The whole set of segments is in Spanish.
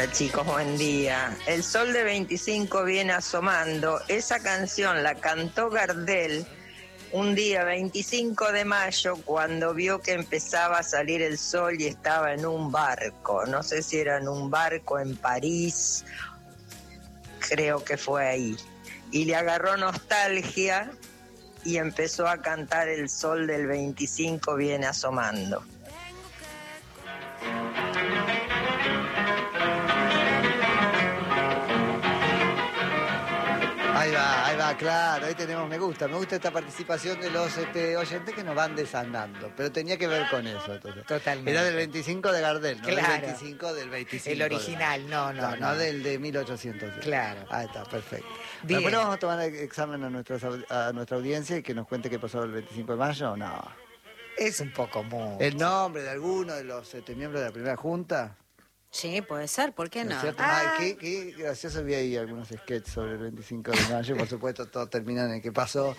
Hola chicos, buen día. El sol de 25 viene asomando. Esa canción la cantó Gardel un día 25 de mayo cuando vio que empezaba a salir el sol y estaba en un barco. No sé si era en un barco en París, creo que fue ahí. Y le agarró nostalgia y empezó a cantar El sol del 25 viene asomando. Ahí va, claro, ahí tenemos, me gusta esta participación de los oyentes que nos van desandando, pero tenía que ver con eso. Entonces. Totalmente. Era del 25 de Gardel, no claro. del 25 del 25. El original, no. Del de 1800. Claro. Ahí está, perfecto. Bien. Bueno, vamos a tomar examen a nuestra audiencia y que nos cuente qué pasó el 25 de mayo, no. Es un poco mucho. ¿El nombre de alguno de los miembros de la primera junta? Sí, puede ser, ¿por qué no? Qué gracioso, vi ahí algunos sketches sobre el 25 de mayo, por supuesto todos terminan en que pasó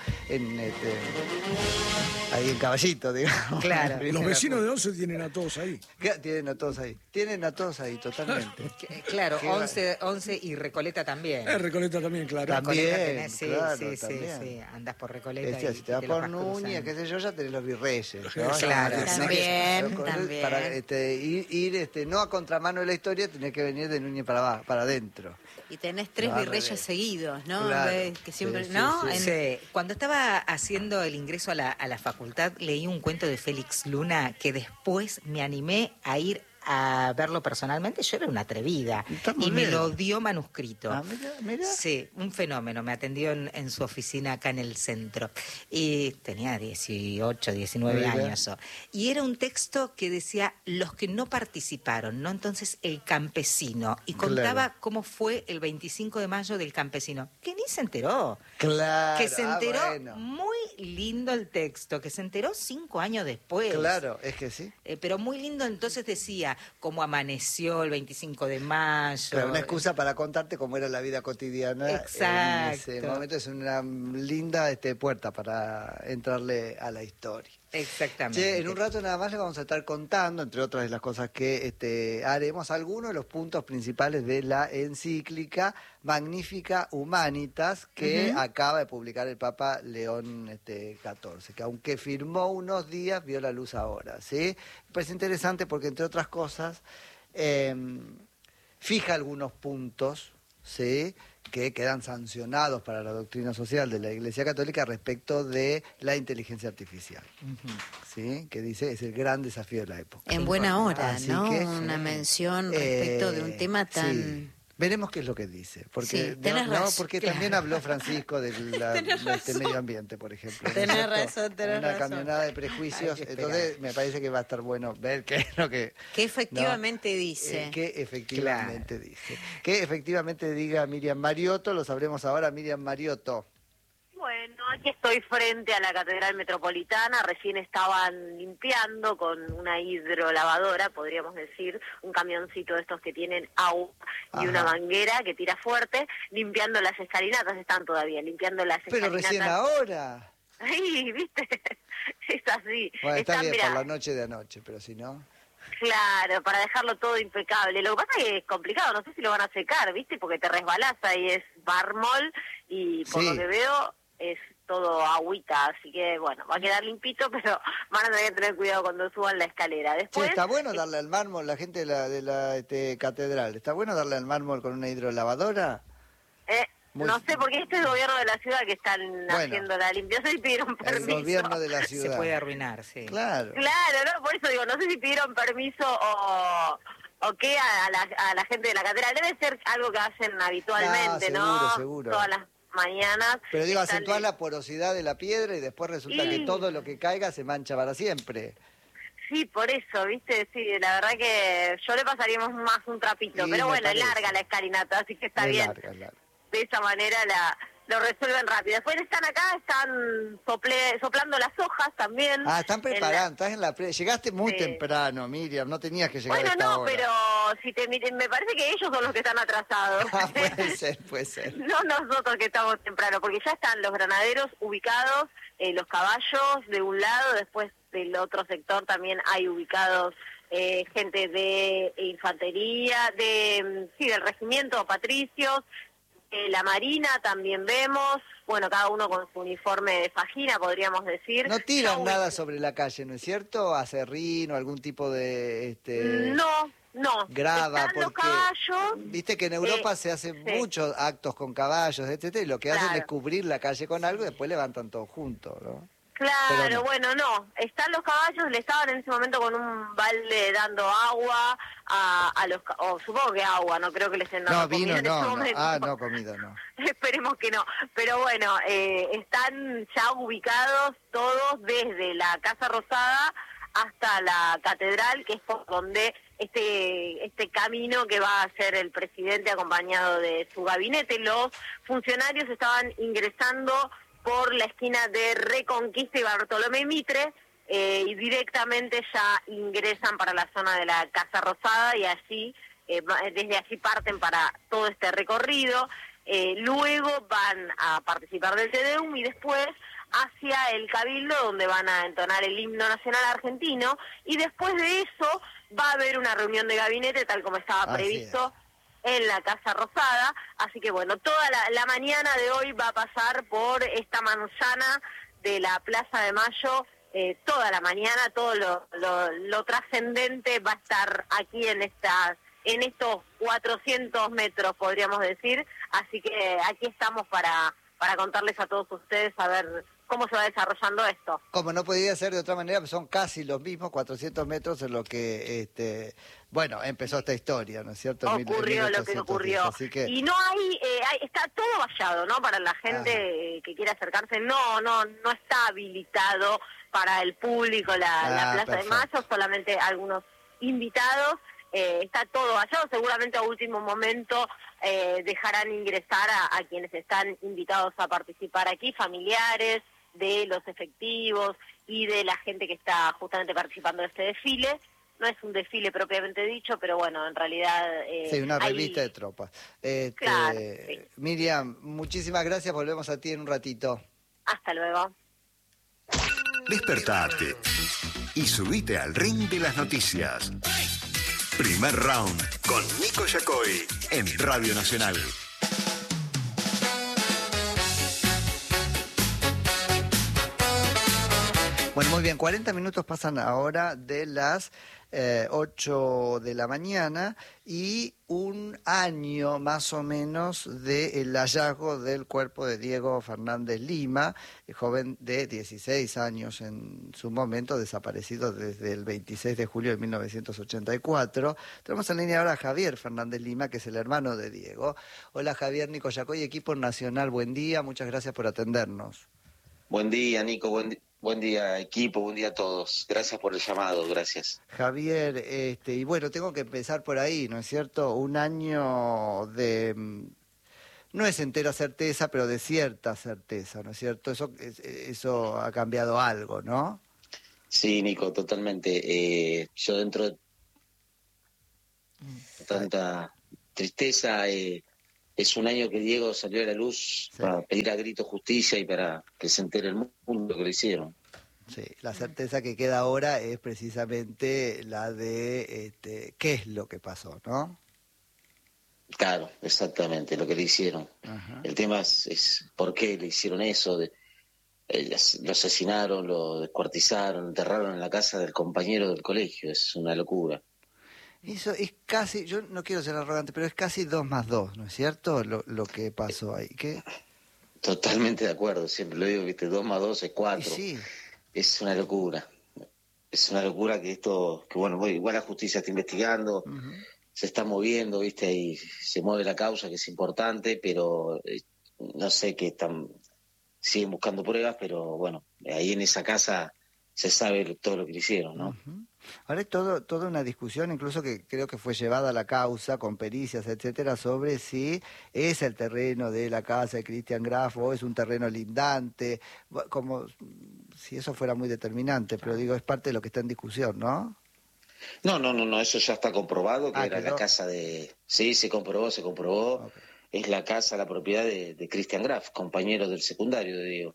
ahí en Caballito, digamos. Claro. Los vecinos de Once tienen a todos ahí. Tienen a todos ahí, totalmente. Claro, 11 y Recoleta también. Recoleta también, claro. También, sí, andás por Recoleta. Decía, si te vas por Núñez, qué sé yo, ya tenés los virreyes, ¿no? Claro. También. Para ir no a contramano de la historia, tenés que venir de Núñez para adentro. Y tenés 3 virreyes seguidos, ¿no? Claro. Que siempre, Sí, ¿no? sí. Sí. Cuando estaba haciendo el ingreso a la facultad, leí un cuento de Félix Luna que después me animé a ir a verlo personalmente. Yo era una atrevida y me lo dio manuscrito. Mira. Sí, un fenómeno. Me atendió en su oficina acá en el centro y tenía 18, 19 años. Y era un texto que decía los que no participaron, ¿no? Entonces el campesino, y contaba cómo fue el 25 de mayo del campesino, que ni se enteró. Claro. Que se enteró, bueno. muy lindo el texto, que se enteró 5 años después. Claro, es que sí. Pero muy lindo, entonces decía cómo amaneció el 25 de mayo. Pero una excusa para contarte cómo era la vida cotidiana. Exacto. En ese momento es una linda puerta para entrarle a la historia. Exactamente. Che, en un rato nada más le vamos a estar contando, entre otras de las cosas que haremos, algunos de los puntos principales de la encíclica Magnificat Humanitas que acaba de publicar el Papa León XIV, que aunque firmó unos días, vio la luz ahora, ¿sí? Pues interesante porque, entre otras cosas, fija algunos puntos, ¿sí?, que quedan sancionados para la doctrina social de la Iglesia Católica respecto de la inteligencia artificial, ¿sí?, que dice es el gran desafío de la época. En buena hora, así ¿no? que, una mención respecto de un tema tan... Sí. Veremos qué es lo que dice, porque Sí, tenés razón, porque claro. también habló Francisco del medio ambiente, por ejemplo. Tenés razón. Una camionada de prejuicios, entonces me parece que va a estar bueno ver qué es lo que... Que efectivamente dice. Que efectivamente dice. Que efectivamente diga Miriam Mariotto, lo sabremos ahora. Miriam Mariotto. Bueno, aquí estoy frente a la Catedral Metropolitana, recién estaban limpiando con una hidrolavadora, podríamos decir, un camioncito de estos que tienen agua y una manguera que tira fuerte, limpiando las escalinatas, están todavía limpiando las escalinatas. Pero recién ahora. Ay, ¿viste? Es así. Bueno, está bien mirá, por la noche de anoche, pero si no... Claro, para dejarlo todo impecable. Lo que pasa es que es complicado, no sé si lo van a secar, ¿viste? Porque te resbalás y es mármol y por lo que veo es todo agüita, así que bueno, va a quedar limpito, pero van a tener que tener cuidado cuando suban la escalera. Después, está bueno darle al mármol, la gente de la catedral, ¿está bueno darle al mármol con una hidrolavadora? No sé, porque este es el gobierno de la ciudad que están haciendo la limpieza y pidieron permiso. El gobierno de la ciudad. Se puede arruinar, sí. Claro. Claro, no, por eso digo, no sé si pidieron permiso o qué a la gente de la catedral. Debe ser algo que hacen habitualmente, Seguro. Todas las mañanas. Pero digo, acentuar la porosidad de la piedra y después resulta que todo lo que caiga se mancha para siempre. Sí, por eso, ¿viste? Sí, la verdad que yo le pasaríamos más un trapito, pero bueno, es larga la escalinata, así que está bien. Larga. De esa manera lo resuelven rápido. Después están acá, están soplando las hojas también. Ah, están preparando, llegaste muy temprano, Miriam, no tenías que llegar a esta hora. Pero si te miren, me parece que ellos son los que están atrasados. Puede ser. No nosotros que estamos temprano, porque ya están los granaderos ubicados, los caballos de un lado, después del otro sector también hay ubicados gente de infantería, del regimiento patricios, la Marina también vemos, bueno, cada uno con su uniforme de fajina, podríamos decir. No tiran nada sobre la calle, ¿no es cierto? Acerrín o algún tipo de... No. grava, Están los porque caballos. viste que en Europa se hacen muchos actos con caballos, etcétera, y lo que hacen es cubrir la calle con algo y después levantan todo junto, ¿no? Claro, bueno, no. Están los caballos, le estaban en ese momento con un balde dando agua a los... supongo que agua, no creo que les estén dando comida en ese momento. No, comida no. Esperemos que no. Pero bueno, están ya ubicados todos desde la Casa Rosada hasta la Catedral, que es por donde este camino que va a hacer el presidente acompañado de su gabinete. Los funcionarios estaban ingresando por la esquina de Reconquista y Bartolomé Mitre, y directamente ya ingresan para la zona de la Casa Rosada y allí, desde allí parten para todo este recorrido. Luego van a participar del Te Deum y después hacia el Cabildo, donde van a entonar el himno nacional argentino, y después de eso va a haber una reunión de gabinete tal como estaba previsto en la Casa Rosada. Así que bueno, toda la mañana de hoy va a pasar por esta manzana de la Plaza de Mayo, toda la mañana, todo lo trascendente va a estar aquí en estos 400 metros, podríamos decir. Así que aquí estamos para contarles a todos ustedes a ver cómo se va desarrollando esto. Como no podía ser de otra manera, son casi los mismos 400 metros en lo que, empezó esta historia, ¿no es cierto? Ocurrió lo que ocurrió. Así que... Y no está todo vallado, ¿no? Para la gente que quiere acercarse, no está habilitado para el público la Plaza de Mayo, solamente algunos invitados. Está todo vallado, seguramente a último momento dejarán ingresar a quienes están invitados a participar aquí, familiares de los efectivos y de la gente que está justamente participando de este desfile. No es un desfile propiamente dicho, pero bueno, en realidad... sí, una revista de tropas. Claro, sí. Miriam, muchísimas gracias, volvemos a ti en un ratito. Hasta luego. Despertate y subite al ring de las noticias. Primer round con Nico Yacoy en Radio Nacional. Bueno, muy bien, 40 minutos pasan ahora de las 8 de la mañana y un año más o menos del hallazgo del cuerpo de Diego Fernández Lima, el joven de 16 años en su momento, desaparecido desde el 26 de julio de 1984. Tenemos en línea ahora a Javier Fernández Lima, que es el hermano de Diego. Hola Javier, Nico Yacoy, equipo nacional, buen día, muchas gracias por atendernos. Buen día, Nico, buen día, equipo, buen día a todos. Gracias por el llamado, gracias. Javier, y bueno, tengo que empezar por ahí, ¿no es cierto? Un año de, no es entera certeza, pero de cierta certeza, ¿no es cierto? Eso ha cambiado algo, ¿no? Sí, Nico, totalmente. Yo dentro de tanta tristeza, es un año que Diego salió a la luz para pedir a grito justicia y para que se entere el mundo que lo hicieron. Sí, la certeza que queda ahora es precisamente la de qué es lo que pasó, ¿no? Claro, exactamente, lo que le hicieron. Ajá. El tema es por qué le hicieron eso. Lo asesinaron, lo descuartizaron, enterraron en la casa del compañero del colegio. Es una locura. Eso es casi, yo no quiero ser arrogante, pero es casi 2 más 2, ¿no es cierto? Lo que pasó ahí. ¿Qué? Totalmente de acuerdo, siempre lo digo, ¿viste? 2 más 2 es 4. Sí. Es una locura. Es una locura que bueno, igual la justicia está investigando, se está moviendo, ¿viste? Y se mueve la causa, que es importante, pero no sé qué siguen buscando pruebas, pero bueno, ahí en esa casa se sabe todo lo que le hicieron, ¿no? Ahora es toda una discusión, incluso que creo que fue llevada a la causa con pericias, etcétera, sobre si es el terreno de la casa de Christian Graf o es un terreno lindante, como si eso fuera muy determinante, pero digo, es parte de lo que está en discusión, ¿no? No, eso ya está comprobado, que era ¿quedó? la casa de... Sí, se comprobó. Okay. Es la casa, la propiedad de Christian Graf, compañero del secundario de Diego.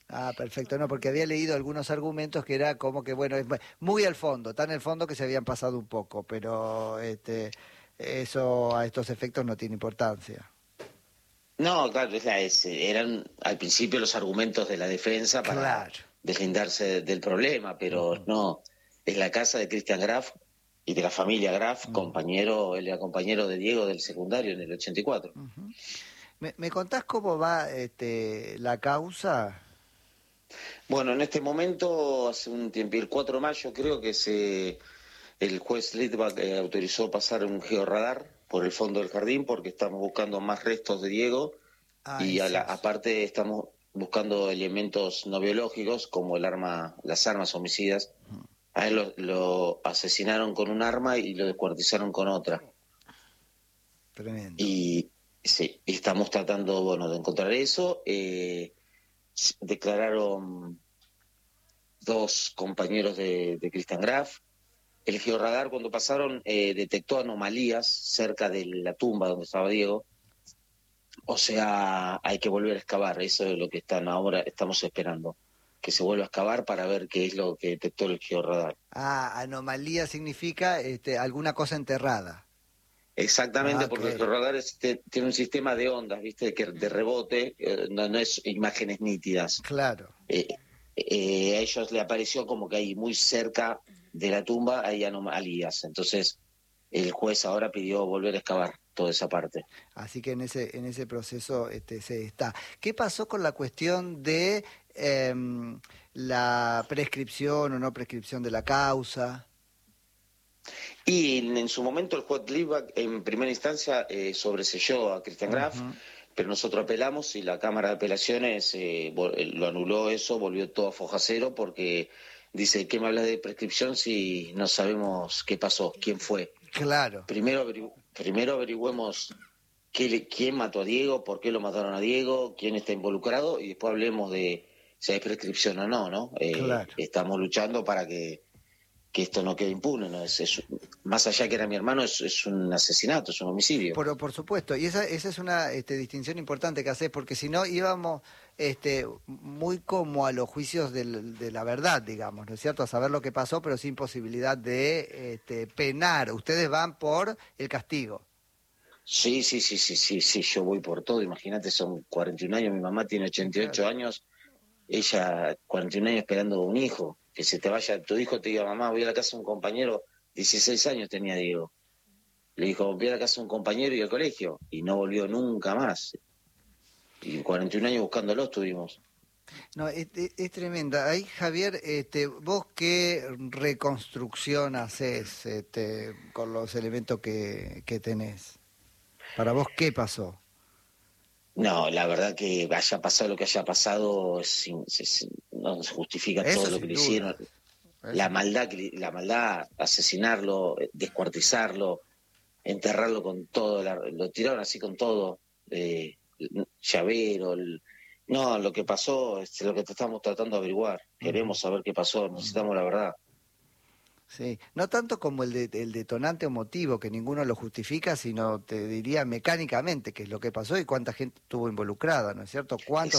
Ah, perfecto. No, porque había leído algunos argumentos que era como que, bueno, es muy al fondo, tan al fondo que se habían pasado un poco, pero eso a estos efectos no tiene importancia. No, claro, eran al principio los argumentos de la defensa para Claro. deslindarse del problema, pero no, es la casa de Christian Graf y de la familia Graf, él era compañero de Diego del secundario en el 84. ¿Me contás cómo va la causa? Bueno, en este momento, hace un tiempo, el 4 de mayo creo que el juez Litvak autorizó pasar un georradar por el fondo del jardín porque estamos buscando más restos de Diego y aparte estamos buscando elementos no biológicos como las armas homicidas. A él lo asesinaron con un arma y lo descuartizaron con otra. Tremendo. Y sí, estamos tratando, bueno, de encontrar eso. Declararon 2 compañeros de Christian Graf. El georradar cuando pasaron detectó anomalías cerca de la tumba donde estaba Diego. O sea, hay que volver a excavar. Eso es lo que ahora estamos esperando. Que se vuelva a excavar para ver qué es lo que detectó el georradar. Ah, anomalía significa alguna cosa enterrada. Exactamente, porque Okay. el georradar tiene un sistema de ondas, ¿viste? Que de rebote, no es imágenes nítidas. Claro. A ellos le apareció como que ahí muy cerca de la tumba hay anomalías. Entonces el juez ahora pidió volver a excavar toda esa parte. Así que en ese proceso se está. ¿Qué pasó con la cuestión de la prescripción o no prescripción de la causa? Y en su momento el juez Litvak en primera instancia sobreselló a Christian Graf, pero nosotros apelamos y la Cámara de Apelaciones lo anuló eso, volvió todo a foja cero porque dice, ¿qué me hablas de prescripción si no sabemos qué pasó, quién fue? Claro. Primero averigüemos quién mató a Diego, por qué lo mataron a Diego, quién está involucrado y después hablemos de si hay prescripción o no, ¿no? Claro. Estamos luchando para que esto no quede impune, ¿no? Más allá que era mi hermano, es un asesinato, es un homicidio. Por supuesto, y esa es una distinción importante que haces, porque si no íbamos muy como a los juicios de la verdad, digamos, ¿no es cierto? A saber lo que pasó, pero sin posibilidad de penar. Ustedes van por el castigo. Sí, yo voy por todo. Imagínate, son 41 años, mi mamá tiene 88 años, ella 41 años esperando un hijo. Que se te vaya tu hijo, te diga, mamá, voy a la casa de un compañero, 16 años tenía Diego. Le dijo, voy a la casa de un compañero y al colegio. Y no volvió nunca más. Y 41 años buscándolo estuvimos. No, es tremenda. Ahí, Javier, vos qué reconstrucción haces con los elementos que tenés. Para vos, ¿qué pasó? No, la verdad que haya pasado lo que haya pasado, no se justifica Eso todo lo que le hicieron. La maldad, asesinarlo, descuartizarlo, enterrarlo con todo, lo tiraron así con todo, llavero, no, lo que pasó es lo que estamos tratando de averiguar. Queremos saber qué pasó, necesitamos la verdad. Sí, no tanto como el detonante o motivo, que ninguno lo justifica, sino te diría mecánicamente qué es lo que pasó y cuánta gente estuvo involucrada, ¿no es cierto? ¿Cuántos